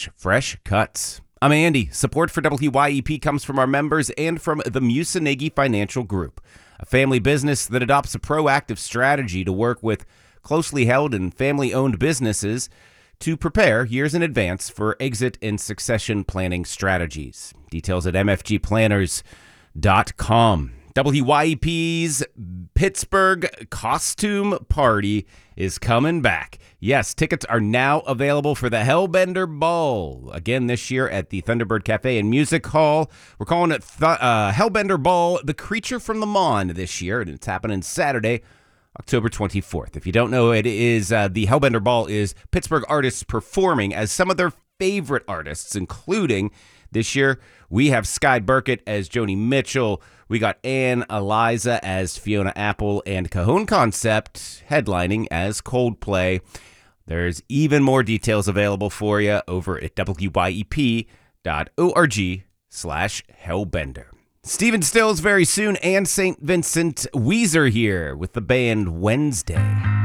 fresh cuts. I'm Andy. Support for WYEP comes from our members and from the Musanegi Financial Group, a family business that adopts a proactive strategy to work with closely held and family-owned businesses to prepare years in advance for exit and succession planning strategies. Details at mfgplanners.com. WYEP's Pittsburgh Costume Party is coming back. Yes, tickets are now available for the Hellbender Ball. Again this year at the Thunderbird Cafe and Music Hall. We're calling it Hellbender Ball, The Creature from the Mon this year, and it's happening Saturday, October 24th. If you don't know, it is the Hellbender Ball is Pittsburgh artists performing as some of their favorite artists, including this year we have Sky Burkett as Joni Mitchell. We got Ann Eliza as Fiona Apple and Cajon Concept headlining as Coldplay. There's even more details available for you over at wyep.org/Hellbender. Stephen Stills very soon, and St. Vincent Weezer here with the band Wednesday.